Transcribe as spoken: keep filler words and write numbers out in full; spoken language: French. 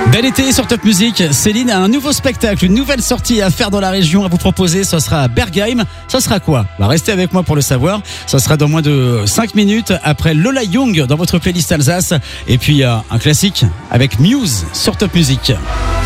Bel été sur Top Music. Céline a un nouveau spectacle, une nouvelle sortie à faire dans la région à vous proposer. Ce sera à Bergheim. Ça sera quoi? Bah, restez avec moi pour le savoir. Ça sera dans moins de cinq minutes après Lola Young dans votre playlist Alsace. Et puis euh, un classique avec Muse sur Top Music.